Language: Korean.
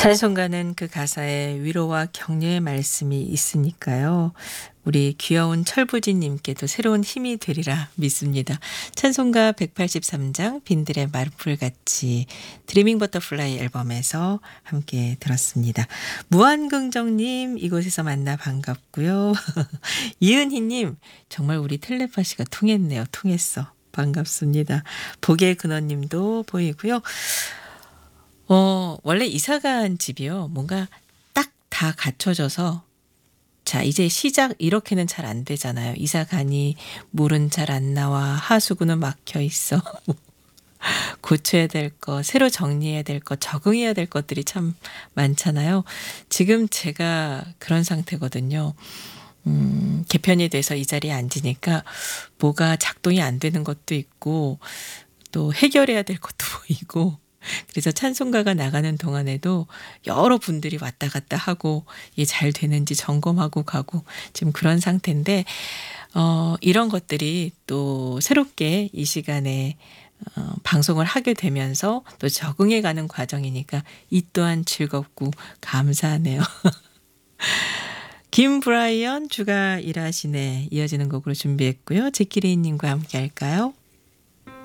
찬송가는 그 가사에 위로와 격려의 말씀이 있으니까요. 우리 귀여운 철부지님께도 새로운 힘이 되리라 믿습니다. 찬송가 183장 빈들의 말풀같이 드리밍 버터플라이 앨범에서 함께 들었습니다. 무한긍정님 이곳에서 만나 반갑고요. 이은희님 정말 우리 텔레파시가 통했네요. 통했어. 반갑습니다. 복의 근원님도 보이고요. 원래 이사 간 집이요. 뭔가 딱 다 갖춰져서 자, 이제 시작 이렇게는 잘 안 되잖아요. 이사 가니 물은 잘 안 나와. 하수구는 막혀 있어. 고쳐야 될 거, 새로 정리해야 될 거, 적응해야 될 것들이 참 많잖아요. 지금 제가 그런 상태거든요. 개편이 돼서 이 자리에 앉으니까 뭐가 작동이 안 되는 것도 있고 또 해결해야 될 것도 보이고 그래서 찬송가가 나가는 동안에도 여러 분들이 왔다 갔다 하고 이게 잘 되는지 점검하고 가고 지금 그런 상태인데 이런 것들이 또 새롭게 이 시간에 방송을 하게 되면서 또 적응해가는 과정이니까 이 또한 즐겁고 감사하네요. 김브라이언 주가 일하시네 이어지는 곡으로 준비했고요. 제키레이님과 함께 할까요?